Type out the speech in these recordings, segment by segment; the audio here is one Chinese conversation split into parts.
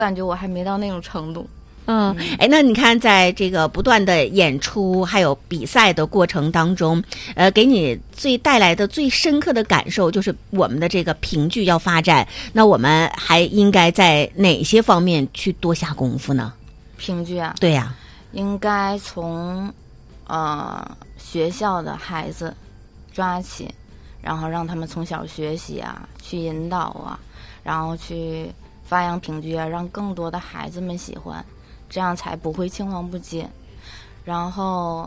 感觉我还没到那种程度。 哎，那你看，在这个不断的演出还有比赛的过程当中，给你带来的最深刻的感受就是我们的这个评剧要发展，那我们还应该在哪些方面去多下功夫呢？ 评剧啊， 对呀， 应该从学校的孩子抓起，然后让他们从小学习啊，去引导啊，然后去发扬评剧啊，让更多的孩子们喜欢，这样才不会青黄不接。然后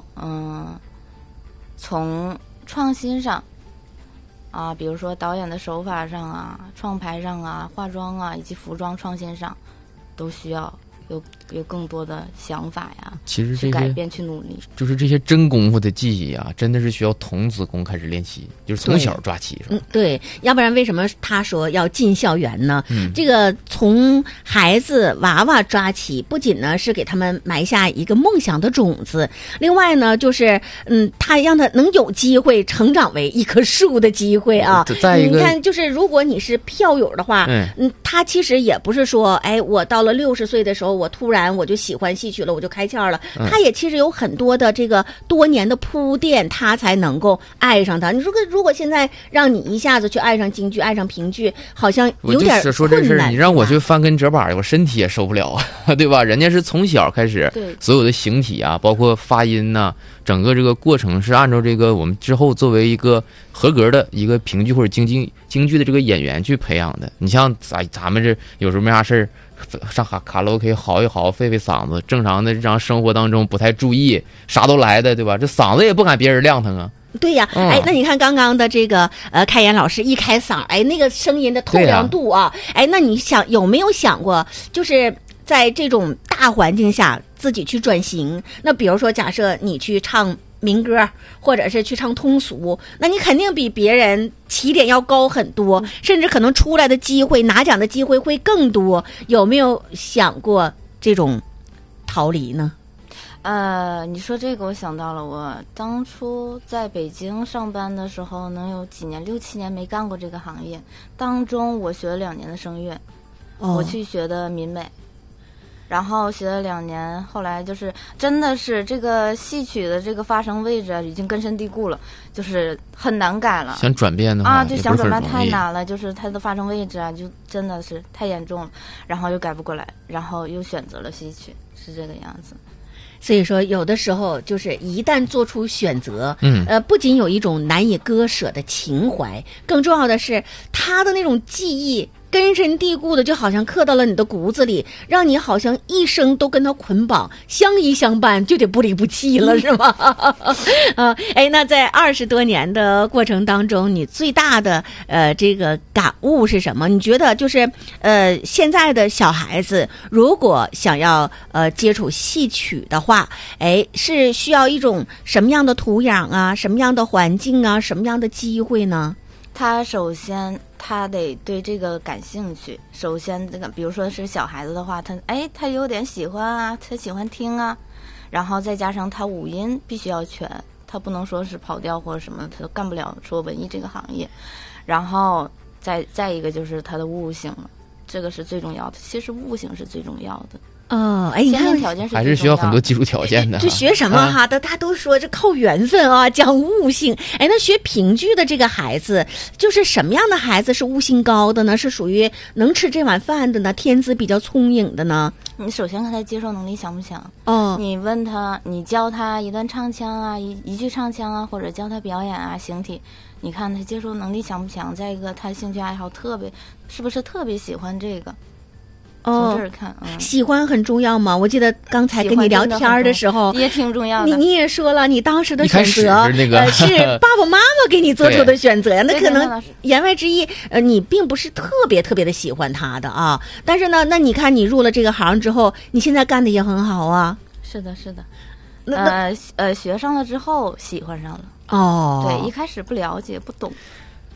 从创新上啊，比如说导演的手法上啊，创排上啊，化妆啊，以及服装创新上，都需要有更多的想法呀， 其实这些去改变去努力， 就是这些真功夫的技艺啊，真的是需要童子功开始练习，就是从小抓起，是吧？ 对，要不然为什么他说要进校园呢？这个从孩子娃娃抓起，不仅呢是给他们埋下一个梦想的种子，另外呢就是他让他能有机会成长为一棵树的机会啊。 再一个， 你看，就是如果你是票友的话，他其实也不是说，哎，我到了60岁的时候，我突然我就喜欢戏曲了，我就开窍了。他也其实有很多的这个多年的铺垫，他才能够爱上它。你说如果现在让你一下子去爱上京剧、爱上评剧，好像有点困难。 我就说这事儿，你让我去翻跟折板，我身体也受不了啊，对吧？人家是从小开始，所有的形体啊，包括发音呐，整个这个过程是按照这个我们之后作为一个合格的一个评剧或者京剧的这个演员去培养的。你像咱们这有时候没啥事儿，上卡拉 OK 嚎一嚎，费嗓子，正常的日常生活当中不太注意，啥都来的，对吧？这嗓子也不敢别人亮堂啊。 对呀，哎，那你看刚刚的这个开颜老师一开嗓，哎，那个声音的透亮度啊，哎，那你有没有想过，就是在这种大环境下自己去转型？那比如说，假设你去唱民歌，或者是去唱通俗，那你肯定比别人起点要高很多，甚至可能出来的机会、拿奖的机会会更多。有没有想过这种逃离呢？ 你说这个我想到了，我当初在北京上班的时候，能有几年，6、7年没干过这个行业。当中我学了2年的声乐，我去学的民美，然后学了2年，后来就是真的是这个戏曲的这个发声位置已经根深蒂固了，就是很难改了。 想转变的话啊，就想转变太难了，就是它的发声位置啊，就真的是太严重了，然后又改不过来，然后又选择了戏曲，是这个样子。 所以说，有的时候就是一旦做出选择，不仅有一种难以割舍的情怀，更重要的是他的那种记忆根深蒂固的，就好像刻到了你的骨子里，让你好像一生都跟他捆绑，相依相伴，就得不离不弃了，是吗？哎，那在20多年的过程当中，你最大的这个感悟是什么？你觉得就是现在的小孩子如果想要接触戏曲的话，哎，是需要一种什么样的土壤啊，什么样的环境啊，什么样的机会呢？ 他首先他得对这个感兴趣，首先这个比如说是小孩子的话，他有点喜欢啊，他喜欢听啊，然后再加上他五音必须要全，他不能说是跑调或者什么，他都干不了说文艺这个行业。然后再一个就是他的悟性了，这个是最重要的，其实悟性是最重要的。 哎，你看， 条件是还是需要很多基础条件的。 这学什么哈？他都说这靠缘分啊，讲悟性。哎，那学评剧的这个孩子，就是什么样的孩子是悟性高的呢？是属于能吃这碗饭的呢？天资比较聪颖的呢？ 你首先看他接受能力强不强。你问他，你教他一段唱腔啊，一句唱腔啊，或者教他表演啊，形体，你看他接受能力强不强？再一个，他兴趣爱好是不是特别喜欢这个？从这儿看， 喜欢很重要吗？我记得刚才跟你聊天的时候也挺重要的。 你也说了，你当时的选择是爸爸妈妈给你做出的选择呀。那可能言外之意，你并不是特别的喜欢他的啊。但是呢，那你看你入了这个行之后，你现在干的也很好啊。 是的。学上了之后喜欢上了。 对， 一开始不了解不懂。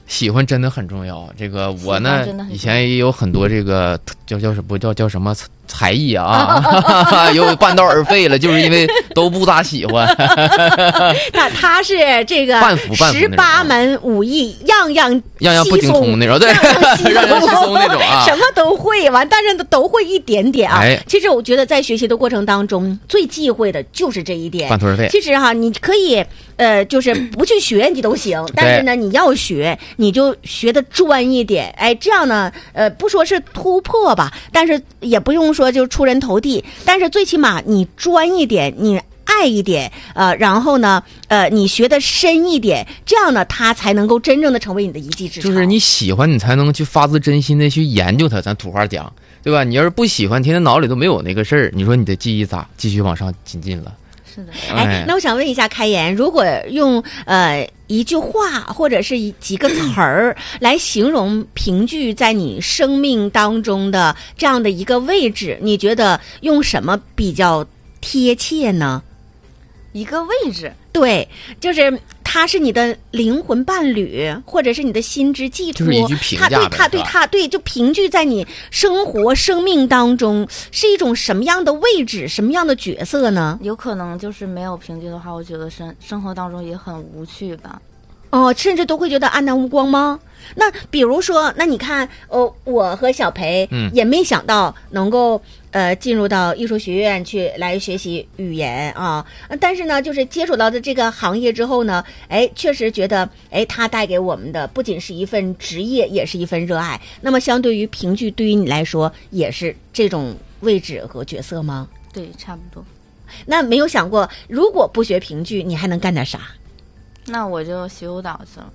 喜欢真的很重要。这个我呢，以前也有很多这个叫什么才艺啊，有半道而废了，就是因为都不咋喜欢。 他是这个18门武艺，样样不精通那种，对，样样稀松那种啊， 什么都会完，但是都会一点点啊。其实我觉得在学习的过程当中，最忌讳的就是这一点， 半途而废。 其实哈，你可以就是不去学你都行，但是呢，你要学，你就学的专一点，哎，这样呢，不说是突破吧，但是也不用说就出人头地，但是最起码你专一点，你爱一点，然后呢，你学的深一点，这样呢，它才能够真正的成为你的一技之长。 就是你喜欢，你才能去发自真心的去研究它，咱土话讲，对吧？你要是不喜欢，天天脑里都没有那个事儿，你说你的记忆咋继续往上精进了？ 是的。 哎，那我想问一下开言，如果用一句话或者是几个词儿来形容评剧在你生命当中的这样的一个位置，你觉得用什么比较贴切呢？ 一个位置， 对，就是他是你的灵魂伴侣，或者是你的心之寄托。 就是一句评价， 他对，就评剧在你生命当中是一种什么样的位置，什么样的角色呢？ 有可能就是没有评剧的话，我觉得生活当中也很无趣吧。 哦，甚至都会觉得黯淡无光吗？那比如说，那你看，我和小培也没想到能够进入到艺术学院去来学习语言啊，但是呢，就是接触到的这个行业之后呢，哎，确实觉得，哎，它带给我们的不仅是一份职业，也是一份热爱。那么，相对于评剧，对于你来说，也是这种位置和角色吗？ 对，差不多。 那没有想过，如果不学评剧，你还能干点啥？ 那我就学舞蹈去了。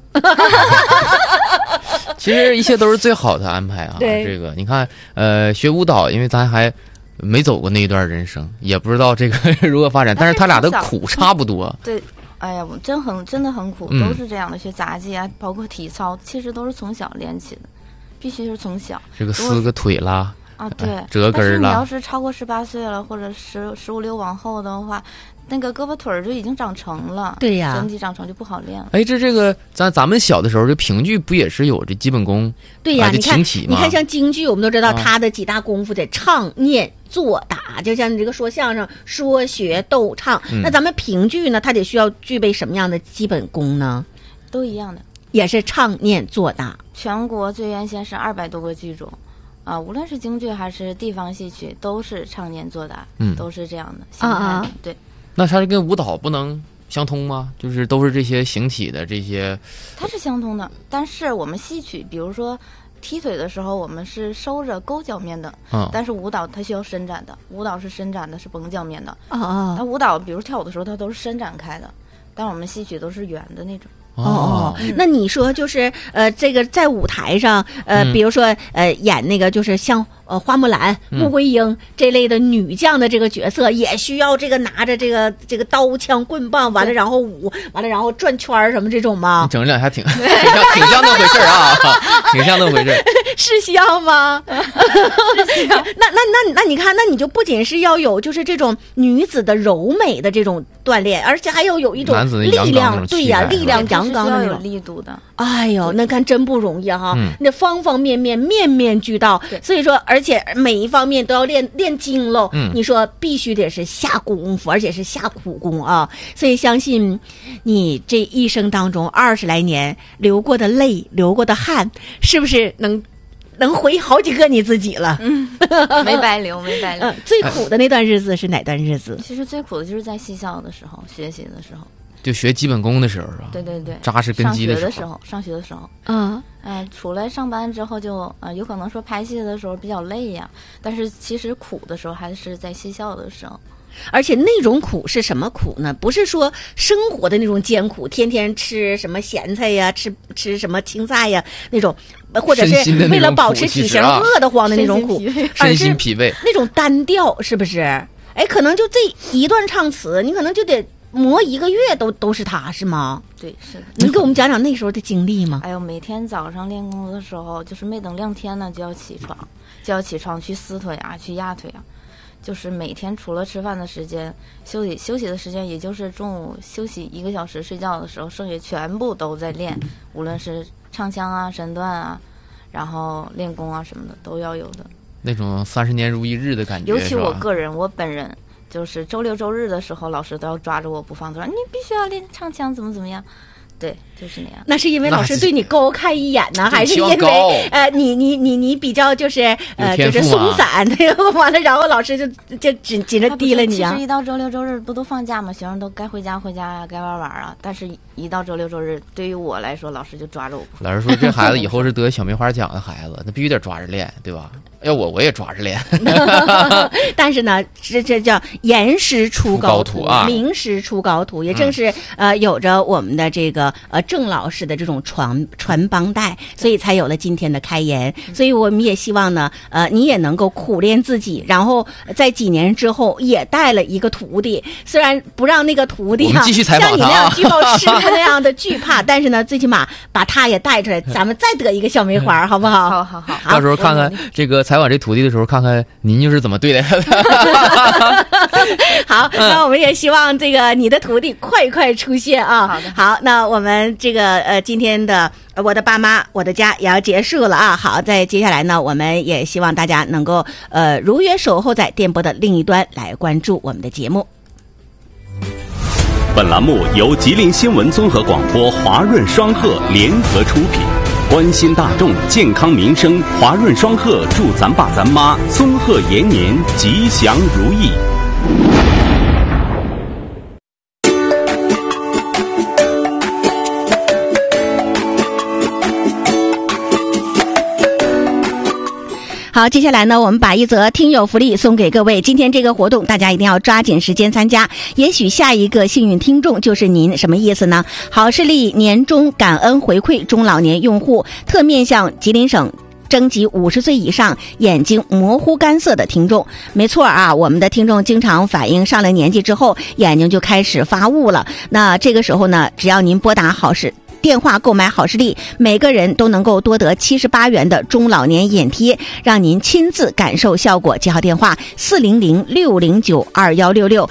其实一切都是最好的安排啊。这个你看，学舞蹈，因为咱还没走过那一段人生，也不知道这个如何发展，但是他俩的苦差不多。 对，哎呀，真的很苦，都是这样的。学杂技啊，包括体操，其实都是从小练起的，必须是从小。 这个撕个腿啦。 啊，对， 折根儿了。 但是你要是超过18岁了，或者15、16往后的话，那个胳膊腿儿就已经长成了， 对呀， 身体长成就不好练了。 哎，这个咱们小的时候，这评剧不也是有这基本功？ 对呀， 你看像京剧，我们都知道它的几大功夫得唱、念、做、打，就像你这个说相声、说学逗唱。那咱们评剧呢，它得需要具备什么样的基本功呢？ 都一样的， 也是唱、念、做、打。 全国最原先是200多个剧种。啊，无论是京剧还是地方戏曲，都是唱念做打，都是这样的形态的。对， 那它是跟舞蹈不能相通吗？就是都是这些形体的这些， 它是相通的。但是我们戏曲，比如说踢腿的时候，我们是收着勾脚面的，但是舞蹈它需要伸展的，舞蹈是伸展的，是绷脚面的。那舞蹈比如跳舞的时候，它都是伸展开的，但我们戏曲都是圆的那种。 那你说就是这个在舞台上比如说演那个就是像花木兰、穆桂英这类的女将的这个角色，也需要这个拿着这个刀枪棍棒，完了然后舞，完了然后转圈什么这种吗？ 你整两下挺像那回事啊，挺像那回事。 是像吗？是像。那你看，那你就不仅是要有就是这种女子的柔美的这种锻炼，而且还要有一种力量，对呀，力量阳刚的那种力度的。 哎呦，那看真不容易哈，那方方面面面面俱到，所以说，而且每一方面都要练精喽。你说必须得是下功夫，而且是下苦功啊。所以相信你这一生当中20来年流过的泪、流过的汗，是不是能回好几个你自己了？ 没白流，没白流。 最苦的那段日子是哪段日子？ 其实最苦的就是在戏校的时候，学习的时候。 就学基本功的时候啊， 对， 扎实根基的时候，上学的时候，出来上班之后就有可能说拍戏的时候比较累呀，但是其实苦的时候还是在戏校的时候。 而且那种苦是什么苦呢？不是说生活的那种艰苦，天天吃什么咸菜呀，吃什么青菜呀那种，或者是为了保持体型饿得慌的那种苦， 身心疲惫， 那种单调是不是？哎，可能就这一段唱词，你可能就得磨1个月都是它，是吗？ 对，是的。 你给我们讲讲那时候的经历吗？ 哎呦，每天早上练功的时候，就是没等亮天呢，就要起床去撕腿啊，去压腿啊。 就是每天除了吃饭的时间，休息的时间，也就是中午休息1个小时睡觉的时候，剩下全部都在练，无论是唱腔啊、身段啊，然后练功啊什么的都要有的。那种30年如一日的感觉。 尤其我个人，我本人就是周六周日的时候，老师都要抓着我不放，都说你必须要练唱腔，怎么样。对，就是那样。 那是因为老师对你高看一眼呢，还是因为你比较就是松散，完了然后老师就紧着提了你啊？ 其实一到周六周日不都放假吗？学生都该回家呀，该玩啊。但是一到周六周日，对于我来说，老师就抓着我不放。 老师说这孩子以后是得小梅花奖的孩子，他必须得抓着练，对吧？要我也抓着练。 但是呢，这叫严师出高徒啊， 名师出高徒，也正是有着我们的这个郑老师的这种传帮带，所以才有了今天的开言。所以我们也希望呢，你也能够苦练自己，然后在几年之后也带了一个徒弟。虽然不让那个徒弟继续采访像你那样具报师傅那样的惧怕，但是呢，最起码把他也带出来，咱们再得一个小梅花，好不好？ 好。 到时候看看这个采访这徒弟的时候，看看您又是怎么对待他的。 好，那我们也希望这个你的徒弟快出现啊！ 好的， 好，那我们这个今天的我的爸妈我的家也要结束了啊！好，在接下来呢，我们也希望大家能够如约守候在电波的另一端来关注我们的节目。 本栏目由吉林新闻综合广播华润双鹤联合出品。关心大众健康民生，华润双鹤祝咱爸咱妈松鹤延年，吉祥如意。 好，接下来呢，我们把一则听友福利送给各位。今天这个活动大家一定要抓紧时间参加，也许下一个幸运听众就是您。什么意思呢？好视力年终感恩回馈中老年用户，特面向吉林省征集50岁以上眼睛模糊干涩的听众。没错啊，我们的听众经常反映上了年纪之后眼睛就开始发雾了。那这个时候呢，只要您拨打好视电话购买好视力，每个人都能够多得78元的中老年眼贴，让您亲自感受效果。记好电话400-609-2166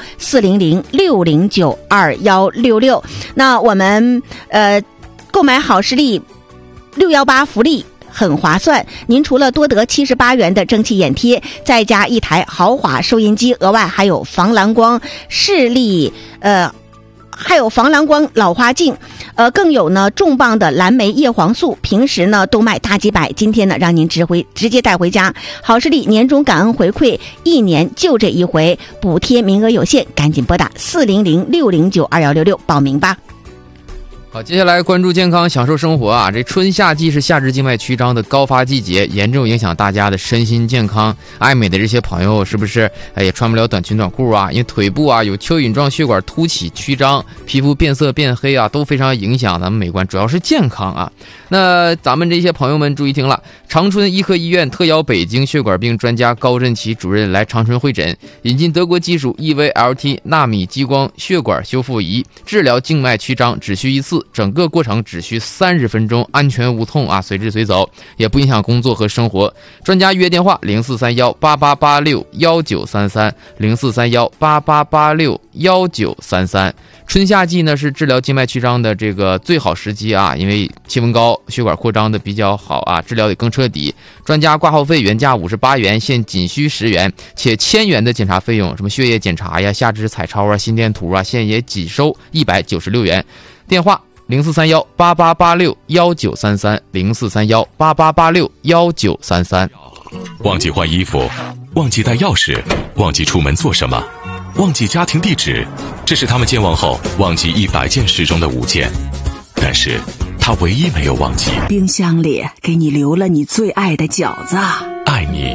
400-609-2166。那我们购买好视力618福利很划算，您除了多得78元的蒸汽眼贴，再加一台豪华收音机，额外还有防蓝光视力还有防蓝光老花镜，更有呢重磅的蓝莓叶黄素，平时呢都卖大几百，今天呢让您直接带回家。好视力年终感恩回馈，1年就这一回，补贴名额有限，赶紧拨打400-609-2166报名吧。 好，接下来关注健康，享受生活啊！这春夏季是下肢静脉曲张的高发季节，严重影响大家的身心健康。爱美的这些朋友是不是也穿不了短裙短裤啊？因为腿部啊有蚯蚓状血管凸起曲张，皮肤变色变黑啊，都非常影响咱们美观，主要是健康啊。那咱们这些朋友们注意听了，长春医科医院特邀北京血管病专家高振奇主任来长春会诊，引进德国技术 EVLT 纳米激光血管修复仪，治疗静脉曲张只需1次，整个过程只需30分钟，安全无痛啊，随至随走，也不影响工作和生活。专家预约电话043188861933 043188861933。春夏季呢是治疗静脉曲张的这个最好时机啊，因为气温高，血管扩张的比较好啊，治疗也更彻底。专家挂号费原价58元，现仅需10元，且1000元的检查费用，什么血液检查呀、下肢彩超啊、心电图啊，现也仅收196元。电话043188861933 043188861933。 忘记换衣服，忘记带钥匙，忘记出门做什么，忘记家庭地址，这是他们健忘后忘记100件事中的5件，但是他唯一没有忘记， 冰箱里给你留了你最爱的饺子。 爱你，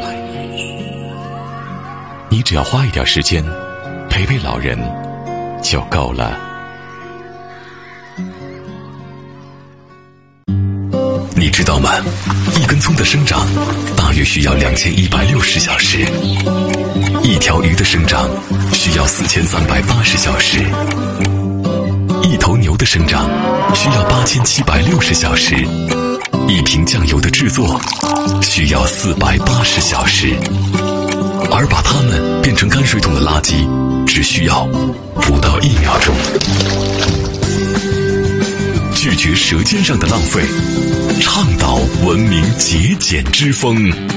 你只要花一点时间陪陪老人就够了。你知道吗？一根葱的生长大约需要2160小时，一条鱼的生长需要4380小时，一头牛的生长需要8760小时，一瓶酱油的制作需要480小时。 而把它们变成泔水桶的垃圾只需要不到1秒钟。拒绝舌尖上的浪费，倡导文明节俭之风。